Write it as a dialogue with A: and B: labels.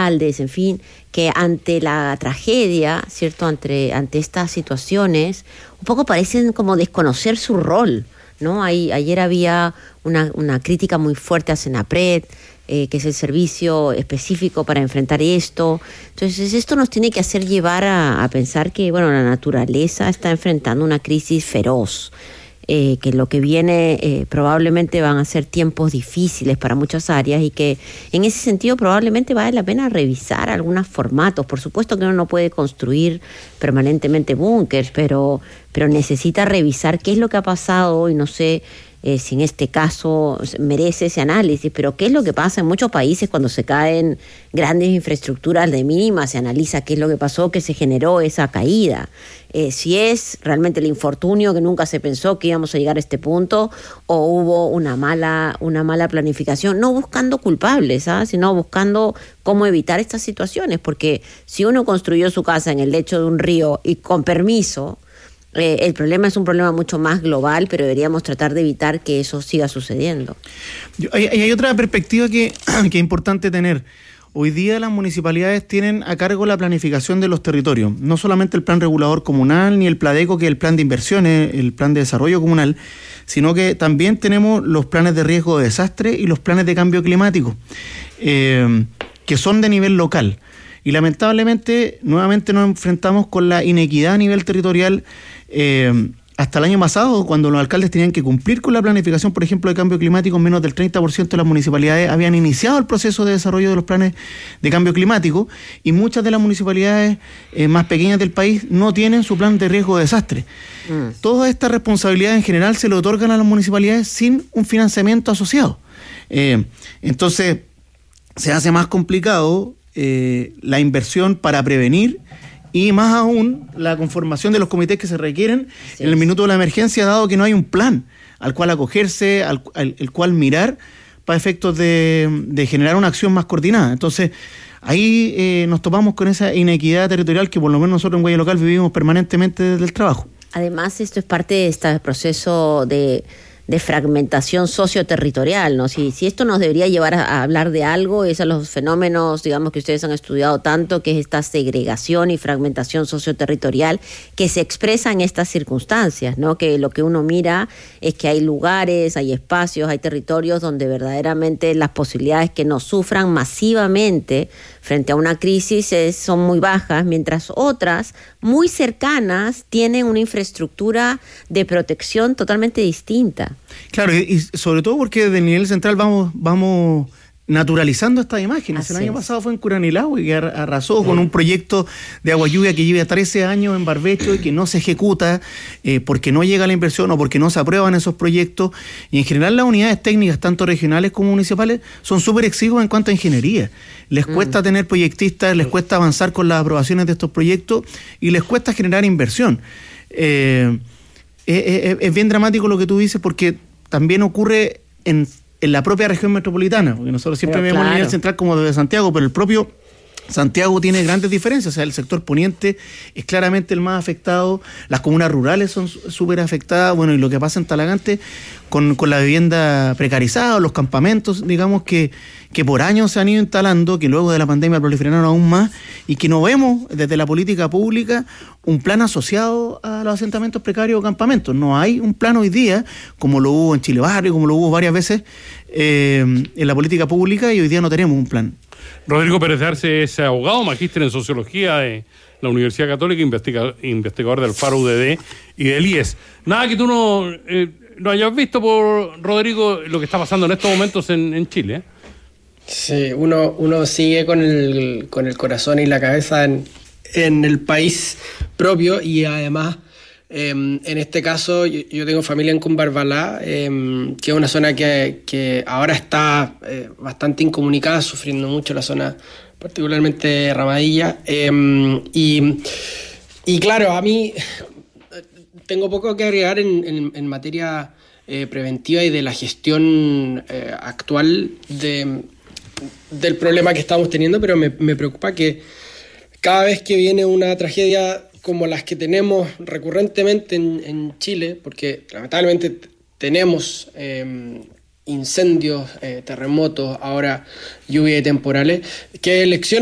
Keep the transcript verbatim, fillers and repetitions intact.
A: alcaldes, en fin, que ante la tragedia, ¿cierto?, ante, ante estas situaciones, un poco parecen como desconocer su rol, ¿no? Ahí, ayer había una, una crítica muy fuerte a Senapred, eh, que es el servicio específico para enfrentar esto. Entonces, esto nos tiene que hacer llevar a, a pensar que, bueno, la naturaleza está enfrentando una crisis feroz. Eh, que lo que viene eh, probablemente van a ser tiempos difíciles para muchas áreas y que en ese sentido probablemente vale la pena revisar algunos formatos. Por supuesto que uno no puede construir permanentemente búnkers, pero, pero necesita revisar qué es lo que ha pasado y no sé eh, si en este caso merece ese análisis, pero qué es lo que pasa en muchos países cuando se caen grandes infraestructuras de mínima, se analiza qué es lo que pasó, que se generó esa caída. Eh, si es realmente el infortunio que nunca se pensó que íbamos a llegar a este punto o hubo una mala, una mala planificación, no buscando culpables, ¿ah? sino buscando cómo evitar estas situaciones, porque si uno construyó su casa en el lecho de un río y con permiso, eh, el problema es un problema mucho más global, pero deberíamos tratar de evitar que eso siga sucediendo.
B: Hay, hay otra perspectiva que, que es importante tener. Hoy día las municipalidades tienen a cargo la planificación de los territorios, no solamente el plan regulador comunal ni el PLADECO, que es el plan de inversiones, el plan de desarrollo comunal, sino que también tenemos los planes de riesgo de desastre y los planes de cambio climático, eh, que son de nivel local. Y lamentablemente, nuevamente nos enfrentamos con la inequidad a nivel territorial. eh, Hasta el año pasado, cuando los alcaldes tenían que cumplir con la planificación, por ejemplo, de cambio climático, menos del treinta por ciento de las municipalidades habían iniciado el proceso de desarrollo de los planes de cambio climático y muchas de las municipalidades eh, más pequeñas del país no tienen su plan de riesgo de desastre. Mm. Toda esta responsabilidad en general se le otorgan a las municipalidades sin un financiamiento asociado. Eh, entonces, se hace más complicado eh, la inversión para prevenir y más aún la conformación de los comités que se requieren sí, en el minuto de la emergencia, dado que no hay un plan al cual acogerse, al, al el cual mirar para efectos de, de generar una acción más coordinada. Entonces, ahí eh, nos topamos con esa inequidad territorial que por lo menos nosotros en Guaya Local vivimos permanentemente desde el trabajo.
A: Además, esto es parte de este proceso de... de fragmentación socioterritorial, ¿no? Si, si esto nos debería llevar a, a hablar de algo, es a los fenómenos, digamos, que ustedes han estudiado tanto, que es esta segregación y fragmentación socioterritorial que se expresa en estas circunstancias, ¿no? Que lo que uno mira es que hay lugares, hay espacios, hay territorios donde verdaderamente las posibilidades que no sufran masivamente frente a una crisis es, son muy bajas, mientras otras, muy cercanas, tienen una infraestructura de protección totalmente distinta.
B: Claro, y, y sobre todo porque desde el nivel central vamos, vamos naturalizando estas imágenes. Así el año es. pasado fue en Curanilahue, que arrasó con un proyecto de agua lluvia que lleva trece años en Barbecho y que no se ejecuta eh, porque no llega la inversión o porque no se aprueban esos proyectos. Y en general las unidades técnicas, tanto regionales como municipales, son súper exiguas en cuanto a ingeniería. Les mm. cuesta tener proyectistas, les cuesta avanzar con las aprobaciones de estos proyectos y les cuesta generar inversión. Eh, es, es, es bien dramático lo que tú dices, porque también ocurre en en la propia región metropolitana, porque nosotros siempre pero vemos claro. el nivel central como desde Santiago, pero el propio Santiago tiene grandes diferencias. O sea, el sector poniente es claramente el más afectado, las comunas rurales son súper afectadas, bueno, y lo que pasa en Talagante con, con la vivienda precarizada, los campamentos, digamos, que, que por años se han ido instalando, que luego de la pandemia proliferaron aún más, y que no vemos desde la política pública un plan asociado a los asentamientos precarios o campamentos. No hay un plan hoy día, como lo hubo en Chile Barrio, como lo hubo varias veces eh, en la política pública, y hoy día no tenemos un plan.
C: Rodrigo Pérez de Arce es abogado, magíster en Sociología de la Universidad Católica, investiga, investigador del Faro U D D y del I E S. Nada que tú no, eh, no hayas visto, por Rodrigo, lo que está pasando en estos momentos en, en Chile, ¿eh?
D: Sí, uno, uno sigue con el, con el corazón y la cabeza en, en el país propio, y además, eh, en este caso, yo, yo tengo familia en Cumbarbalá, eh, que es una zona que, que ahora está eh, bastante incomunicada, sufriendo mucho la zona, particularmente Ramadilla, eh, y, y claro, a mí tengo poco que agregar en, en, en materia eh, preventiva y de la gestión eh, actual de, del problema que estamos teniendo, pero me, me preocupa que cada vez que viene una tragedia como las que tenemos recurrentemente en, en Chile, porque lamentablemente t- tenemos eh, incendios, eh, terremotos, ahora lluvia y temporales, que elecciones